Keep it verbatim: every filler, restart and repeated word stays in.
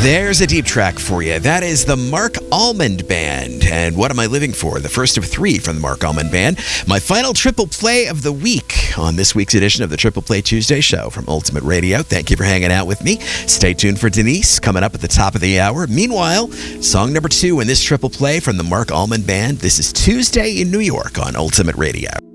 There's a deep track for you. That is the Mark Almond Band. And What Am I Living For? The first of three from the Mark Almond Band. My final triple play of the week on this week's edition of the Triple Play Tuesday show from Ultimate Radio. Thank you for hanging out with me. Stay tuned for Denise coming up at the top of the hour. Meanwhile, song number two in this triple play from the Mark Almond Band. This is Tuesday in New York on Ultimate Radio.